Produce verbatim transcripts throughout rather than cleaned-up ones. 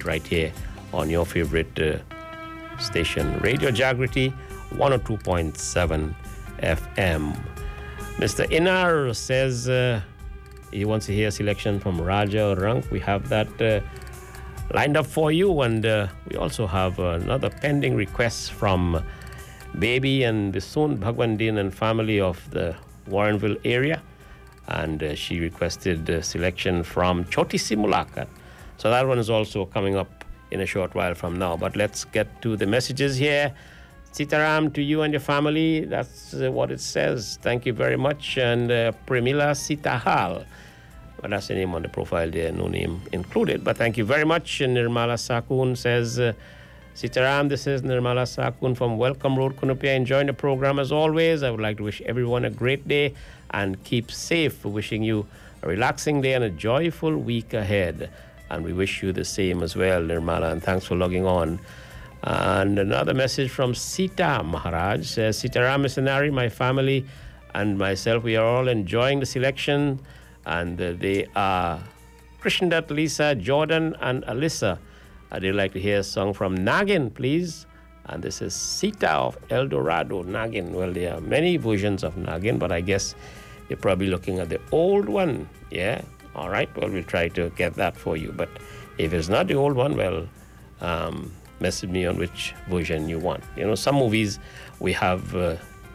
beat right here on your favorite uh, station, Radio Jagriti, one oh two point seven F M. Mister Inar says uh, he wants to hear a selection from Raja Rank. We have that uh, lined up for you, and uh, we also have another pending request from Baby and Bisun Bhagwandin and family of the Warrenville area, and uh, she requested a selection from Choti Simulakat. So that one is also coming up in a short while from now. But let's get to the messages here. Sitaram to you and your family. That's uh, what it says. Thank you very much. And uh, Premila Sitahal. Well, that's the name on the profile there. No name included. But thank you very much. And Nirmala Sakun says, uh, Sitaram, this is Nirmala Sakun from Welcome Road, Kunupia. Enjoying the program as always. I would like to wish everyone a great day and keep safe. Wishing you a relaxing day and a joyful week ahead. And we wish you the same as well, Nirmala. And thanks for logging on. And another message from Sita Maharaj says, Sitaram Missionary, my family and myself, we are all enjoying the selection. And uh, they are Krishndat, Lisa, Jordan, and Alyssa. Uh, they'd like to hear a song from Nagin, please. And this is Sita of El Dorado, Nagin. Well, there are many versions of Nagin, but I guess you're probably looking at the old one. Yeah? All right. Well, we'll try to get that for you. But if it's not the old one, well, um, message me on which version you want. You know, some movies we have uh,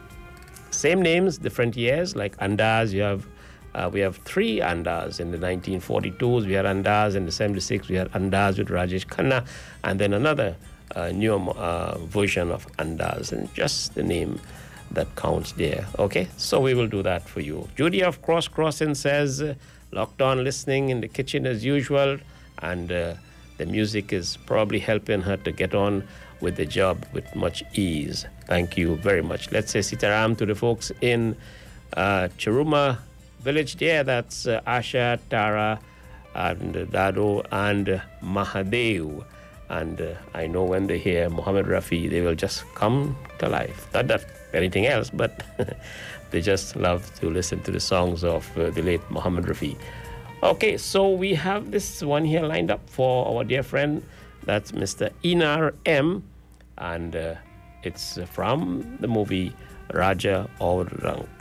same names, different years, like Andaz. You have uh, we have three Andaz in the nineteen forty-twos. We had Andaz in the seventy-six. We had Andaz with Rajesh Khanna, and then another uh, newer uh, version of Andaz, and just the name that counts there. Okay, so we will do that for you. Judy of Cross Crossing says, uh, locked on, listening in the kitchen as usual, and uh, the music is probably helping her to get on with the job with much ease. Thank you very much. Let's say Sitaram to the folks in uh, Chiruma village there. That's uh, Asha, Tara, and uh, Dado, and uh, Mahadev. And uh, I know when they hear Muhammad Rafi, they will just come to life. Not that anything else, but they just love to listen to the songs of uh, the late Muhammad Rafi. Okay, so we have this one here lined up for our dear friend. That's Mister Inar M. And uh, it's from the movie Raja Aur Rang.